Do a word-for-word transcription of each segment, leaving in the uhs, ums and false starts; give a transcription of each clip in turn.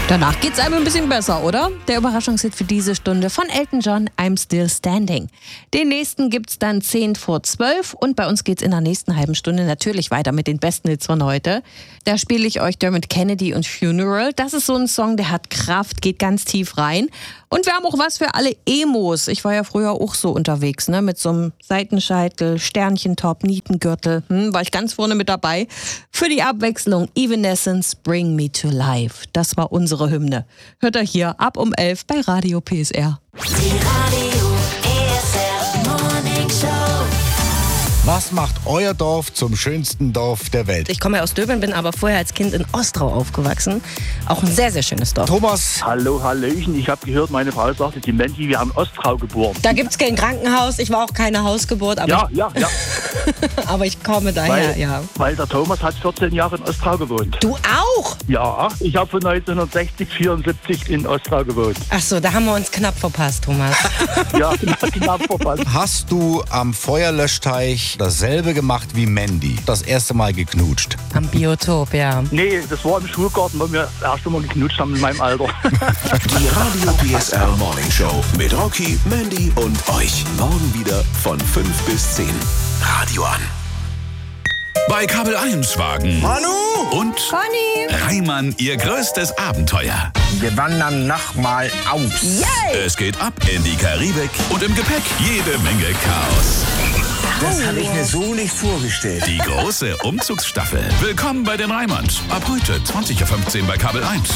Danach geht's einem ein bisschen besser, oder? Der Überraschungshit für diese Stunde von Elton John, I'm Still Standing. Den nächsten gibt's dann zehn vor zwölf und bei uns geht's in der nächsten halben Stunde natürlich weiter mit den besten Hits von heute. Da spiele ich euch Dermot Kennedy und Funeral. Das ist so ein Song, der hat Kraft, geht ganz tief rein. Und wir haben auch was für alle Emos. Ich war ja früher auch so unterwegs, ne? Mit so einem Seitenscheitel, Sternchentop, Nietengürtel. Hm, war ich ganz vorne mit dabei. Für die Abwechslung Evanescence, Bring Me to Life. Das war unsere Hymne. Hört ihr hier ab um elf bei Radio P S R. Die Radio P S R Morning Show. Was macht euer Dorf zum schönsten Dorf der Welt? Ich komme ja aus Döbeln, bin aber vorher als Kind in Ostrau aufgewachsen. Auch ein sehr, sehr schönes Dorf. Thomas. Hallo, Hallöchen. Ich habe gehört, meine Frau sagte, die Menti, wir haben Ostrau geboren. Da gibt es kein Krankenhaus. Ich war auch keine Hausgeburt. Aber ja, ich, ja, ja. aber ich komme daher, weil, ja. Weil der Thomas hat vierzehn Jahre in Ostrau gewohnt. Du auch? Ja, ich habe von neunzehnhundertsechzig, vierundsiebzig in Ostrau gewohnt. Ach so, da haben wir uns knapp verpasst, Thomas. Ja, knapp verpasst. Hast du am Feuerlöschteich dasselbe gemacht wie Mandy? Das erste Mal geknutscht? Am Biotop, ja. Nee, das war im Schulgarten, wo wir das erste Mal geknutscht haben in meinem Alter. Die Radio P S R Morning Show mit Rocky, Mandy und euch. Morgen wieder von fünf bis zehn. Radio an. Bei Kabel eins Wagen Manu und Conny. Reimann ihr größtes Abenteuer. Wir wandern nochmal aus. Yay! Es geht ab in die Karibik und im Gepäck jede Menge Chaos. Das habe ich mir so nicht vorgestellt. Die große Umzugsstaffel. Willkommen bei den Reimanns. Ab heute zwanzig Uhr fünfzehn bei Kabel eins.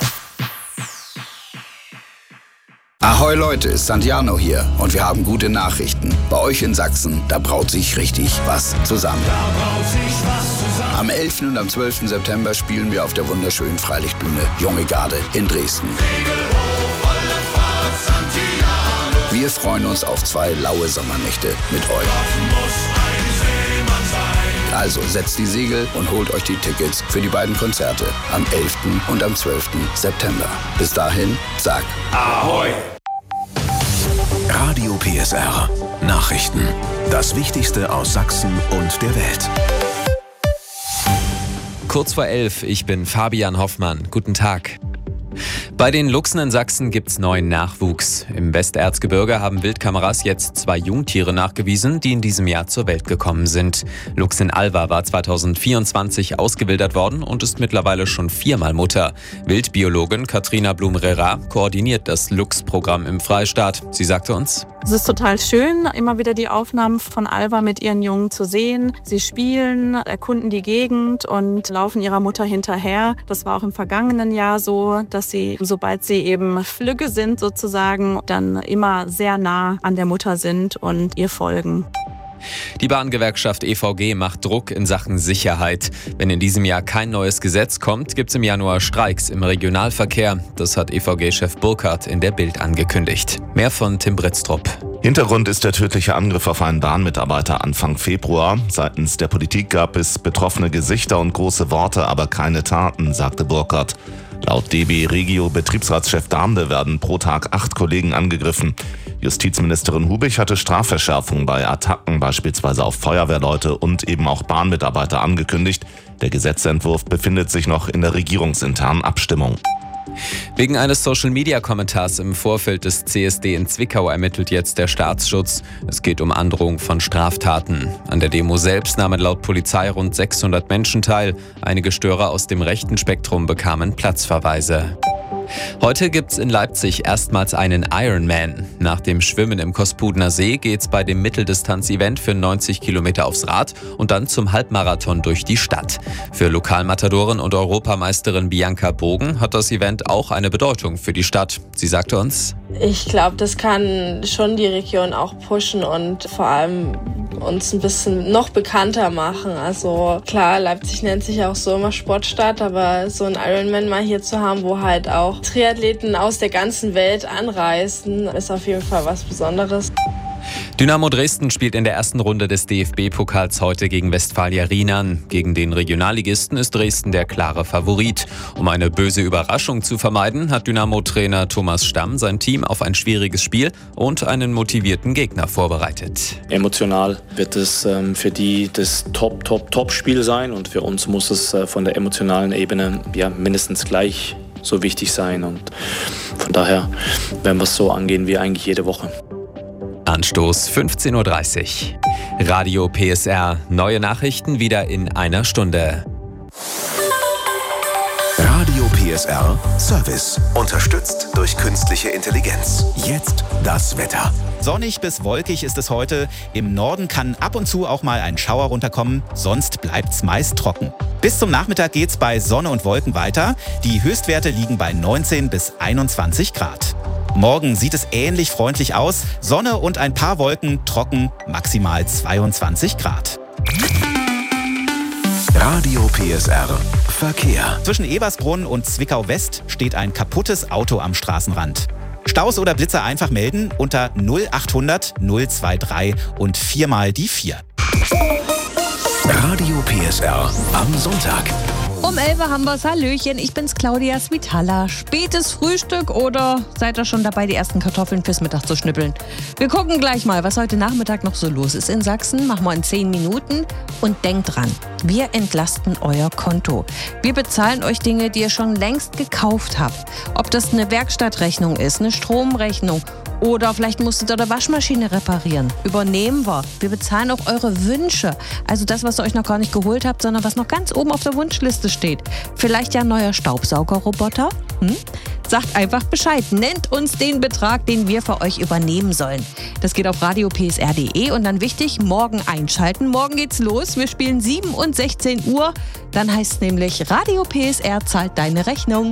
Ahoi Leute, Santiano hier und wir haben gute Nachrichten. Bei euch in Sachsen, da braut sich richtig was zusammen. Am elften und am zwölften September spielen wir auf der wunderschönen Freilichtbühne Junge Garde in Dresden. Wir freuen uns auf zwei laue Sommernächte mit euch. Also setzt die Segel und holt euch die Tickets für die beiden Konzerte am elften und am zwölften September. Bis dahin, sag Ahoi! Radio P S R. Nachrichten. Das Wichtigste aus Sachsen und der Welt. Kurz vor elf, ich bin Fabian Hoffmann. Guten Tag. Bei den Luchsen in Sachsen gibt's neuen Nachwuchs. Im Westerzgebirge haben Wildkameras jetzt zwei Jungtiere nachgewiesen, die in diesem Jahr zur Welt gekommen sind. Luchsin Alva war zweitausendvierundzwanzig ausgewildert worden und ist mittlerweile schon viermal Mutter. Wildbiologin Katrina Blum-Rera koordiniert das Luchsprogramm im Freistaat. Sie sagte uns: Es ist total schön, immer wieder die Aufnahmen von Alva mit ihren Jungen zu sehen. Sie spielen, erkunden die Gegend und laufen ihrer Mutter hinterher. Das war auch im vergangenen Jahr so, dass sie, sobald sie eben flügge sind sozusagen, dann immer sehr nah an der Mutter sind und ihr folgen. Die Bahngewerkschaft E V G macht Druck in Sachen Sicherheit. Wenn in diesem Jahr kein neues Gesetz kommt, gibt es im Januar Streiks im Regionalverkehr. Das hat E V G-Chef Burkhardt in der Bild angekündigt. Mehr von Tim Britztrup. Hintergrund ist der tödliche Angriff auf einen Bahnmitarbeiter Anfang Februar. Seitens der Politik gab es betroffene Gesichter und große Worte, aber keine Taten, sagte Burkhardt. Laut D B Regio Betriebsratschef Darmde werden pro Tag acht Kollegen angegriffen. Justizministerin Hubig hatte Strafverschärfungen bei Attacken beispielsweise auf Feuerwehrleute und eben auch Bahnmitarbeiter angekündigt. Der Gesetzentwurf befindet sich noch in der regierungsinternen Abstimmung. Wegen eines Social-Media-Kommentars im Vorfeld des C S D in Zwickau ermittelt jetzt der Staatsschutz. Es geht um Androhung von Straftaten. An der Demo selbst nahmen laut Polizei rund sechshundert Menschen teil. Einige Störer aus dem rechten Spektrum bekamen Platzverweise. Heute gibt's in Leipzig erstmals einen Ironman. Nach dem Schwimmen im Kospudner See geht's bei dem Mitteldistanz-Event für neunzig Kilometer aufs Rad und dann zum Halbmarathon durch die Stadt. Für Lokalmatadorin und Europameisterin Bianca Bogen hat das Event auch eine Bedeutung für die Stadt. Sie sagte uns: Ich glaube, das kann schon die Region auch pushen und vor allem uns ein bisschen noch bekannter machen. Also klar, Leipzig nennt sich auch so immer Sportstadt, aber so ein Ironman mal hier zu haben, wo halt auch Triathleten aus der ganzen Welt anreisen, ist auf jeden Fall was Besonderes. Dynamo Dresden spielt in der ersten Runde des D F B-Pokals heute gegen Westfalia Rienan. Gegen den Regionalligisten ist Dresden der klare Favorit. Um eine böse Überraschung zu vermeiden, hat Dynamo-Trainer Thomas Stamm sein Team auf ein schwieriges Spiel und einen motivierten Gegner vorbereitet. Emotional wird es ähm, für die das Top-Top-Top-Spiel sein und für uns muss es äh, von der emotionalen Ebene ja, mindestens gleich so wichtig sein. Und von daher werden wir es so angehen wie eigentlich jede Woche. Anstoß fünfzehn Uhr dreißig. Radio P S R. Neue Nachrichten wieder in einer Stunde. Radio P S R Service. Unterstützt durch künstliche Intelligenz. Jetzt das Wetter. Sonnig bis wolkig ist es heute. Im Norden kann ab und zu auch mal ein Schauer runterkommen, sonst bleibt's meist trocken. Bis zum Nachmittag geht's bei Sonne und Wolken weiter. Die Höchstwerte liegen bei neunzehn bis einundzwanzig Grad. Morgen sieht es ähnlich freundlich aus. Sonne und ein paar Wolken, trocken, maximal zweiundzwanzig Grad. Radio P S R Verkehr. Zwischen Ebersbrunn und Zwickau West steht ein kaputtes Auto am Straßenrand. Staus oder Blitzer einfach melden unter null achthundert null drei drei und viermal die vier. Radio P S R am Sonntag. Um elf Uhr haben wir's. Hallöchen, ich bin's Claudia Svitala. Spätes Frühstück oder seid ihr schon dabei, die ersten Kartoffeln fürs Mittag zu schnippeln? Wir gucken gleich mal, was heute Nachmittag noch so los ist in Sachsen. Machen wir in zehn Minuten. Und denkt dran, wir entlasten euer Konto. Wir bezahlen euch Dinge, die ihr schon längst gekauft habt. Ob das eine Werkstattrechnung ist, eine Stromrechnung oder vielleicht musstet ihr eure Waschmaschine reparieren. Übernehmen wir. Wir bezahlen auch eure Wünsche. Also das, was ihr euch noch gar nicht geholt habt, sondern was noch ganz oben auf der Wunschliste steht. Vielleicht ja ein neuer Staubsaugerroboter? Hm? Sagt einfach Bescheid. Nennt uns den Betrag, den wir für euch übernehmen sollen. Das geht auf radio p s r punkt d e und dann wichtig, morgen einschalten. Morgen geht's los. Wir spielen sieben und sechzehn Uhr. Dann heißt es nämlich, Radio P S R zahlt deine Rechnung.